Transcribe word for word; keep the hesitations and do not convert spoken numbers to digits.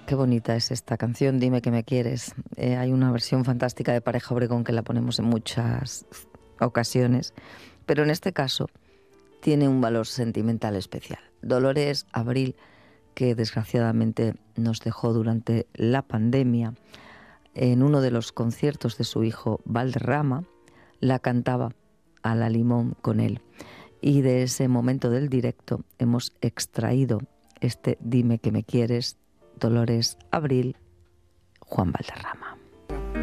Qué bonita es esta canción, Dime que me quieres. Eh, hay una versión fantástica de Pareja Obregón que la ponemos en muchas ocasiones, pero en este caso tiene un valor sentimental especial. Dolores Abril, que desgraciadamente nos dejó durante la pandemia, en uno de los conciertos de su hijo Valderrama, la cantaba a la limón con él. Y de ese momento del directo hemos extraído este Dime que me quieres, Dolores Abril, Juan Valderrama.